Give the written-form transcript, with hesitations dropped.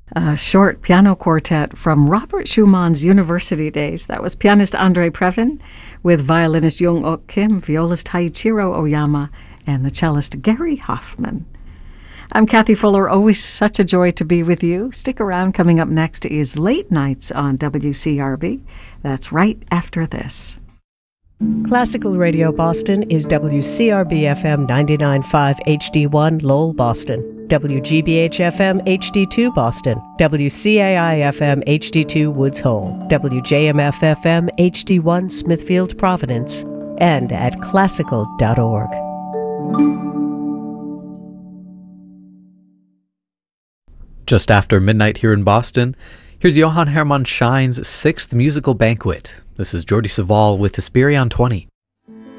A short piano quartet from Robert Schumann's university days. That was pianist Andre Previn with violinist Jung Ok Kim, violist Taichiro Oyama, and the cellist Gary Hoffman. I'm Kathy Fuller. Always such a joy to be with you. Stick around. Coming up next is Late Nights on WCRB. That's right after this. Classical Radio Boston is WCRB-FM 99.5 HD1 Lowell, Boston, WGBH-FM HD2 Boston, WCAI-FM HD2 Woods Hole, WJMF-FM HD1 Smithfield, Providence, and at classical.org. Just after midnight here in Boston, here's Johann Hermann Schein's 6th musical banquet. This is Jordi Savall with Hesperion 20.